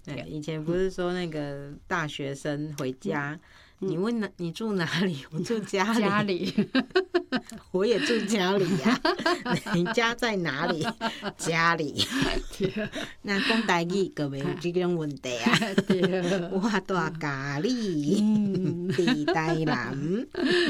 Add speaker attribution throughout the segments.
Speaker 1: 对，以前不是说那个大学生回家，你问你住哪里？我住家里。
Speaker 2: 家里，
Speaker 1: 我也住家里呀、你家在哪里？家里。那讲台语就没有这种问题啊。我住家里，地台南。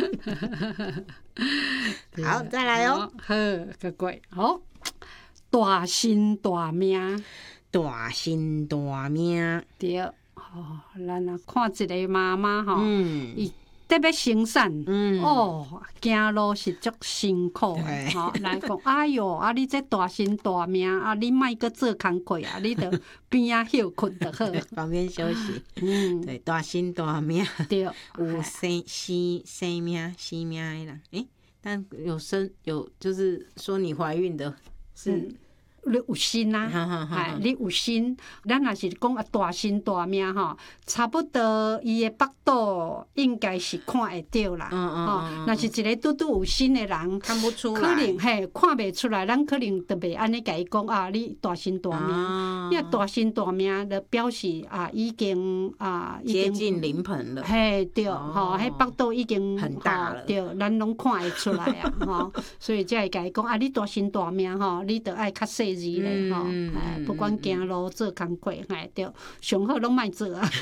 Speaker 1: 好，再来哦。
Speaker 2: 好，个过好，大身大命，
Speaker 1: 大身大命。
Speaker 2: 对，吼，咱啊看一个妈妈吼，伊特别生产，哦，行路是足辛苦的，吼，来讲，哎哟，啊，你这大身大命，啊，你莫搁做工课啊，你着边仔休困就好，
Speaker 1: 旁边休息。对，大身大命。
Speaker 2: 对，
Speaker 1: 有生命的人，但有就是说你怀孕的是。
Speaker 2: 你有心啊，哎，你有心，咱若是讲啊大身大命吼，差不多伊的腹肚应该是看会到啦，吼，若是一个拄有心的人，
Speaker 1: 看不出来，
Speaker 2: 可能看袂出来，咱可能就袂安尼甲伊讲啊，你大身大命，因为大身大命就表示啊已经
Speaker 1: 接近临盆了，
Speaker 2: 嘿对，吼，迄腹肚已经
Speaker 1: 很大了，
Speaker 2: 对，咱拢看会出来啊，吼，所以才会甲伊讲啊，你大身大命吼，你着爱较细致咧吼，不管行路做工课，哎对，上好拢莫做啊，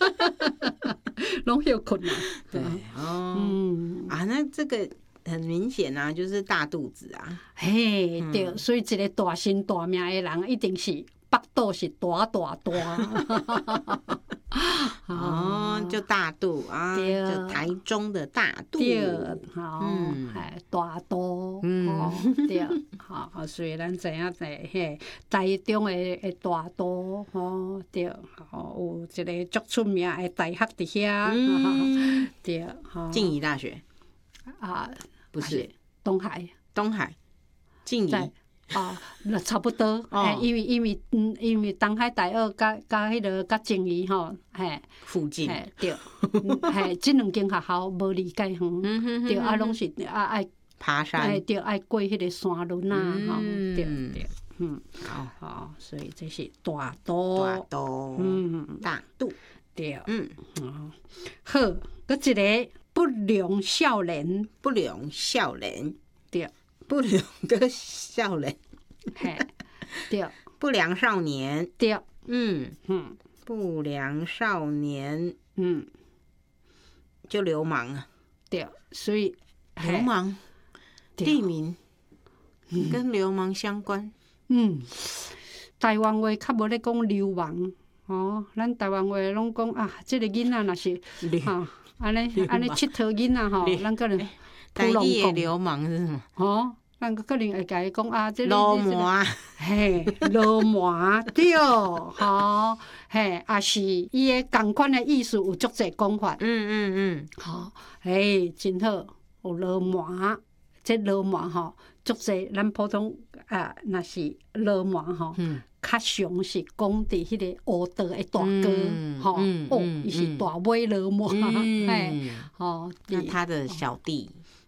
Speaker 2: 拢休困啊，
Speaker 1: 对哦，那这个很明显啊，就是大肚子啊，
Speaker 2: 嘿对，所以一个大身大命的人一定是腹肚是大大大。
Speaker 1: 就大肚啊，就台中的大肚，
Speaker 2: 对，吼，大肚，对，吼，所以咱知影嘿，台中的大肚，吼，对，吼，有一个足出名的大学伫遐，对，吼，
Speaker 1: 静宜大学不是
Speaker 2: 东海，
Speaker 1: 静宜。
Speaker 2: 那差不多，因为东海大学甲迄个甲静宜吼，
Speaker 1: 附近，
Speaker 2: 对，即两间学校无离介远，对，拢是爱
Speaker 1: 爬山，
Speaker 2: 对，爱过迄个山轮啊，吼，对，
Speaker 1: 好，
Speaker 2: 所以这是大肚，
Speaker 1: 大肚，
Speaker 2: 对，好，搁一个不良少年，
Speaker 1: 对。不良的少年，
Speaker 2: 对，
Speaker 1: 不良少年，
Speaker 2: 对，
Speaker 1: 不良少年，就流氓啊，
Speaker 2: 对，所以
Speaker 1: 流氓地名跟流氓相关，
Speaker 2: 台湾话较无咧讲流氓，咱台湾话拢讲啊，即个囡仔若是安尼佚佗囡仔吼，咱可能
Speaker 1: 台语的流氓是什么？
Speaker 2: 咱可能会甲伊讲啊，这
Speaker 1: 流氓，
Speaker 2: 流氓对，吼，也是伊的共款的意思有足侪讲法，好，真好，有流氓，这流氓吼，足侪咱普通若是流氓吼，较常是讲伫迄个黑道的大哥，吼，伊是大尾流氓，吼，
Speaker 1: 那他的小弟，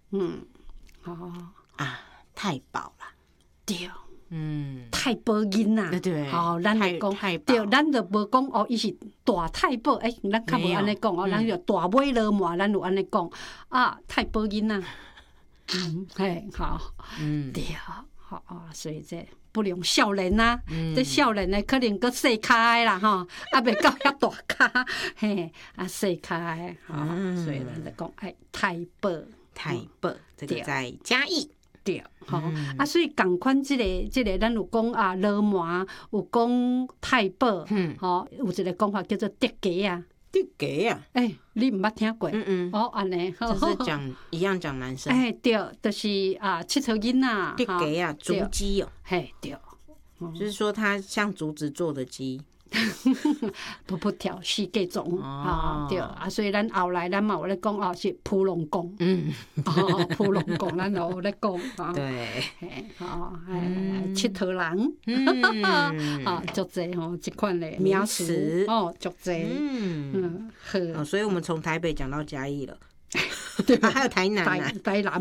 Speaker 1: 太保啦，
Speaker 2: 对，太保囡仔，
Speaker 1: 对，
Speaker 2: 吼，咱来讲，对，咱就无讲哦，伊是大太保，咱较无安尼讲哦，咱就大尾流氓，咱有安尼讲太保囡仔，好，对，好所以这不良少年啊，这少年的可能搁细卡的啦，吼，袂到遐大卡，细卡的，所以咱就讲太保，
Speaker 1: 这个在嘉义。
Speaker 2: 对，所以共款即个，咱有讲流氓，有讲太保，有一个讲法叫做德家啊。
Speaker 1: 德家啊？
Speaker 2: 你毋捌听过？安尼，
Speaker 1: 就是一样讲男生。
Speaker 2: 对，就是佚佗囡仔。
Speaker 1: 德家啊，竹鸡哦。
Speaker 2: 对，
Speaker 1: 就是说它像竹子做的鸡。
Speaker 2: 不跳四界种对所以咱后来咱嘛有咧讲是普龙宫，普龙宫咱有咧讲
Speaker 1: 对，
Speaker 2: 佚佗人，足侪即款的名词足侪，
Speaker 1: 好，所以我们从台北讲到嘉义了。对，还有台南
Speaker 2: 台南，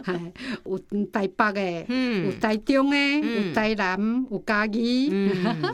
Speaker 2: 有台北的，有台中的，有台南，有嘉义。